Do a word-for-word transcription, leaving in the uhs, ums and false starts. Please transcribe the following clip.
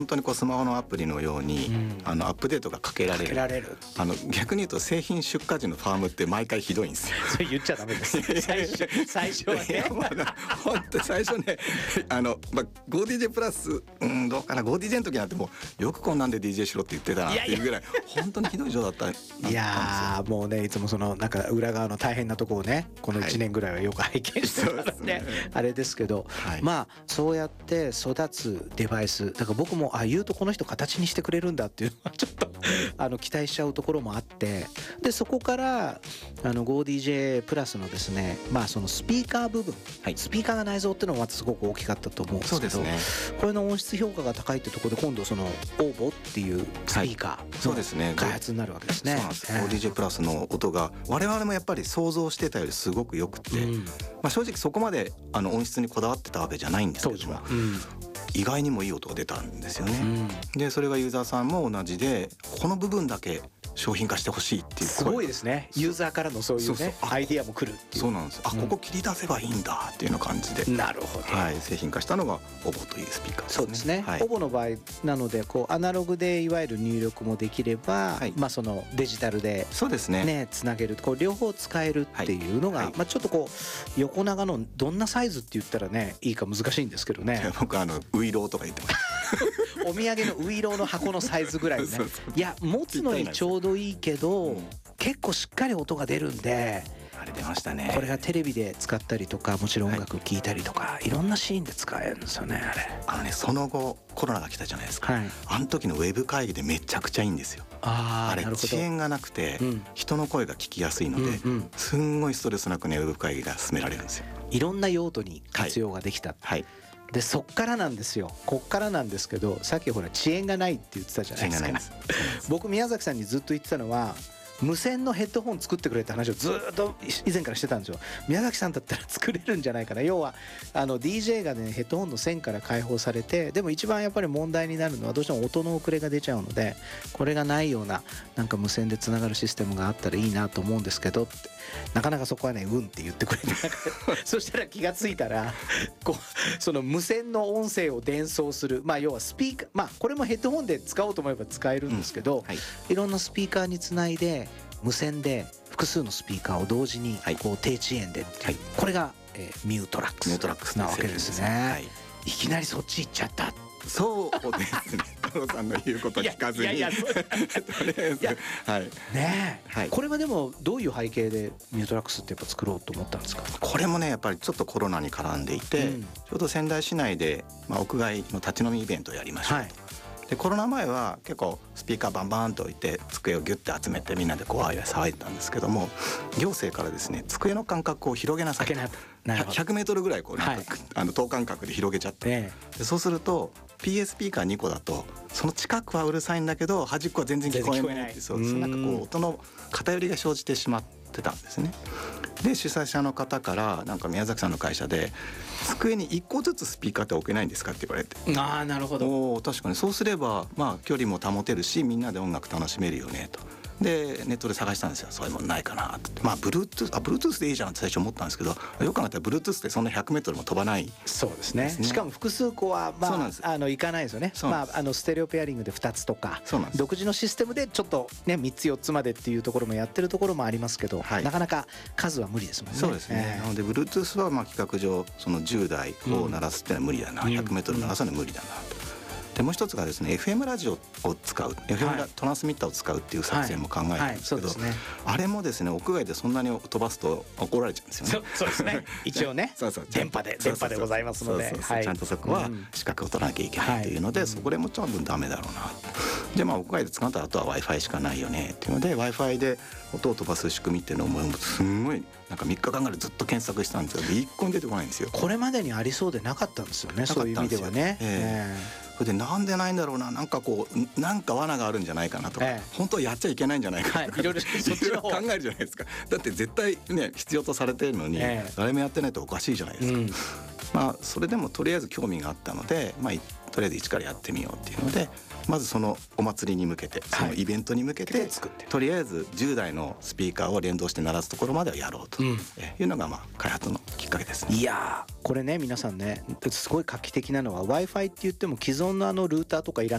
本当にこうスマホのアプリのように、うん、あのアップデートがかけられる。 かけられる。 あの逆に言うと製品出荷時のファームって毎回ひどいんですよ。 それ言っちゃダメです。最初最初はね。 本当最初ね、あのまあ ゴーディージェー プラス、うんどうかな ゴーディージェー の時なんてもうよくこんなんで ディージェー しろって言ってたなっていうぐらい本当にひどい状態だった。 いやもうねいつもそのなんか裏側の大変なところをねこのいちねんぐらいはよく拝見してたからね、はい、あれですけど、はい、まあそうやって育つデバイスだから僕もあ言うとこの人形にしてくれるんだっていうのはちょっとあの期待しちゃうところもあってでそこからあの ゴーディージェー プラスのですねまあそのスピーカー部分、はい、スピーカーが内蔵っていうのもまたすごく大きかったと思うんですけどそうですねこれの音質評価が高いってところで今度そのオーボっていうスピーカーそうですね開発になるわけですね。 そうなんです、えー、ゴーディージェー プラスの音が我々もやっぱり想像してたよりすごく良くて、うんまあ、正直そこまであの音質にこだわってたわけじゃないんですけども、うん、意外にもいい音が出たんですよね、うん、でそれがユーザーさんも同じでこの部分だけ商品化してほしいっていうすごいですねユーザーからのそういうねそうそうアイディアも来るっていうそうなんですあ、うん、ここ切り出せばいいんだっていうような感じでなるほど、 はい、製品化したのがオボというスピーカーですねそうですね、はい、オボの場合なのでこうアナログでいわゆる入力もできれば、はいまあ、そのデジタルで、ね、 そうですねつなげるこう両方使えるっていうのが、はいはいまあ、ちょっとこう横長のどんなサイズって言ったらねいいか難しいんですけどね僕あのウイローとか言ってますお土産のウイローの箱のサイズぐらいねそうそういや持つのにちょうどいいけどうん、結構しっかり音が出るんであれ出ましたねこれがテレビで使ったりとかもちろん音楽聴いたりとか、はい、いろんなシーンで使えるんですよねあれあのねその後コロナが来たじゃないですか、はい、あの時のウェブ会議でめちゃくちゃいいんですよあ, あれ遅延がなくて、うん、人の声が聞きやすいので、うんうん、すんごいストレスなくねウェブ会議が進められるんですよいろんな用途に活用ができた、はいはいでそっからなんですよこっからなんですけどさっきほら遅延がないって言ってたじゃないですか僕宮崎さんにずっと言ってたのは無線のヘッドホン作ってくれって話をずっと以前からしてたんですよ宮崎さんだったら作れるんじゃないかな要はあの ディージェー がねヘッドホンの線から解放されてでも一番やっぱり問題になるのはどうしても音の遅れが出ちゃうのでこれがないようななんか無線でつながるシステムがあったらいいなと思うんですけどってなかなかそこはねうんって言ってくれてなかったそしたら気がついたらこうその無線の音声を伝送するまあ要はスピーカーまあこれもヘッドホンで使おうと思えば使えるんですけど、うんはい、いろんなスピーカーにつないで無線で複数のスピーカーを同時にこう低遅延で、はい、これが、えー、ミュートラックスミュートラックスなわけですね、はい、いきなりそっち行っちゃったそうですね太郎さんの言うこと聞かずにいやいやとりあえずはいねえ、はい、これはでもどういう背景でミュートラックスってやっぱ作ろうと思ったんですかこれもねやっぱりちょっとコロナに絡んでいて、うん、ちょうど仙台市内で、まあ、屋外の立ち飲みイベントをやりましょうと、はいでコロナ前は結構スピーカーバンバンと置いて机をギュッて集めてみんなでこうワイワイ騒いでたんですけども行政からですね机の間隔を広げなさいとひゃくメートルぐらいこうなんか、はい、あの等間隔で広げちゃって、ええ、でそうすると ピーエー スピーカーにこだとその近くはうるさいんだけど端っこは全然聞こえないってそうそうなんかこう音の偏りが生じてしまってたんですね。で主催者の方からなんか宮崎さんの会社で机にいっこずつスピーカーって置けないんですかって言われてああなるほどお確かにそうすればまあ距離も保てるしみんなで音楽楽しめるよねとでネットで探したんですよそういうもんないかなってまあ Bluetooth あ Bluetooth でいいじゃんって最初思ったんですけどよく考えたら Bluetooth ってそんなひゃくメートルも飛ばないそうですねしかも複数個はまああのいかないですよねまああのステレオペアリングでふたつとか独自のシステムでちょっとねみっつよっつまでっていうところもやってるところもありますけど、はい、なかなか数は無理ですもんねそうですね、えー、なので Bluetooth はまあ規格上そのじゅうだいを鳴らすってのは無理だな、うん、ひゃくメートル鳴らすのは無理だなとでもう一つがですね エフエム ラジオを使う エフエム ラ、はい、トランスミッターを使うっていう作戦も考えてるんですけど、はいはいね、あれもですね屋外でそんなに飛ばすと怒られちゃうんですよね。 そ, そうですね一応ねそうそう電波で電波でございますのでそうそうそう、はい、ちゃんとそこは資格を取らなきゃいけないというので、うん、そこでも多分ダメだろうなでまあ屋外で使ったらあとは Wi-Fi しかないよねっていうので Wi-Fi で音を飛ばす仕組みっていうのもすんごいなんかみっかかんぐらいずっと検索したんですけど一個に出てこないんですよ。 これまでにありそうでなかったんですよねそういう意味ではね、 えー、それでなんでないんだろうななんかこうなんか罠があるんじゃないかなとか、えー、本当はやっちゃいけないんじゃないかとか、はい、いろいろそっちの方考えるじゃないですかだって絶対ね必要とされてるのに、えー、誰もやってないとおかしいじゃないですか、うんまあそれでもとりあえず興味があったので、まあとりあえず一からやってみようっていうので、まずそのお祭りに向けて、そのイベントに向けて作って、とりあえずじゅうだいのスピーカーを連動して鳴らすところまではやろうというのがまあ開発のきっかけですね。 いやーこれね皆さんねすごい画期的なのは Wi-Fi って言っても既存のあのルーターとかいら